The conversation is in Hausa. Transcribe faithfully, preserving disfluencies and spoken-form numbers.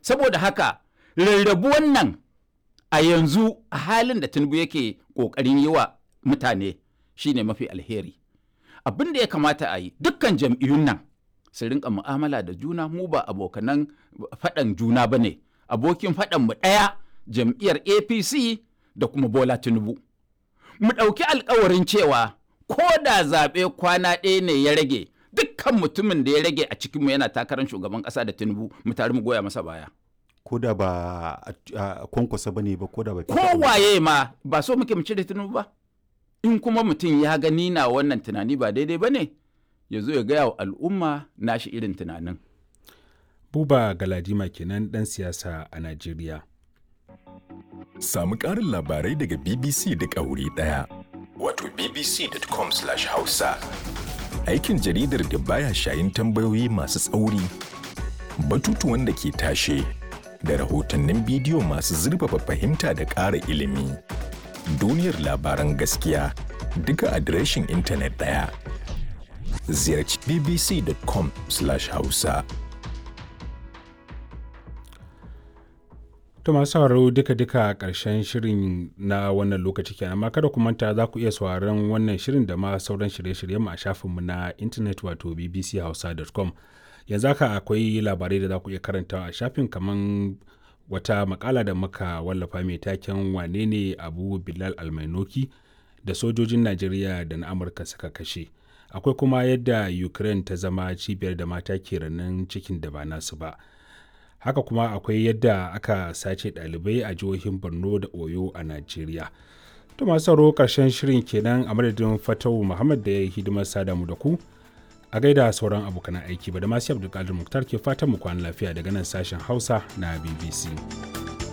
saboda haka rarrabuwan nan a yanzu a halin da Tinubu yake ƙoƙarin yi wa mutane shine mafi alheri. Abin da ya kamata a yi dukkan jam'iyyun nan su rinka mu'amala da juna, mu ba abokanan faɗan juna ba ne, abokin faɗan mu ɗaya jam'iyyar A P C da kuma Bola Tinubu. Mu ɗauki alkawarin cewa ko da zaɓe kwana ɗaya ne ya rage, dukkan mutumin da ya rage a cikinmu yana takarar shugaban ƙasa da Tinubu mu tare mu goya masa baya. Ko da ba a kwankwasa ba ne ba, ko da ba kowaye ma ba so muke mu cire Tinubu ba. In kuma mutum ya gani na wannan tunani ba daidai ba ne, ya zo ya gaya wa al'umma nashi irin tunanin. Buba Galadima kenan ɗan siyasa a Najeriya. Samu ƙarin labarai daga B B C da wuri ɗaya. Wato b b c dot com slash hausa. Aikin jaridar da baya shayin tambayoyi masu tsauri, batutuwan da ke tashe, da rahotannin bidiyo masu zurfafa fahimta da ƙara ilimi. Duniyar labaran gaskiya duka adireshin intanet ɗaya. Ziyarci b b c dot com slash hausa. To masu sauraro duka-duka ƙarshen shirin na wannan lokaci kenan, amma kada ku manta za ku iya sauraron wannan shirin da ma sauran shirye-shiryen mu a shafinmu na intanet wato b b c hausa dot com. Yanzu haka akwai labarai da za ku iya karantawa a shafin, kamar wata makala da muka wallafa mai taken wane ne Abu Bilal Almainoki da sojojin Najeriya da na Amurka suka kashe. Akwai kuma yadda Ukraine ta zama cibiyar da mata ke ranin cikin da ba nasu ba. Haka kuma akwai yadda aka sace ɗalibai a jihohin Borno da Oyo a Najeriya. To masu sauraro ƙarshen shirin kenan, a madadin Fatawu Muhammad da ya yi hidimar sada mu da ku. A gaida sauran abokan aiki ba da masu Abdulkadir Muktar ke fatan mu kwana lafiya daga nan sashen Hausa na B B C.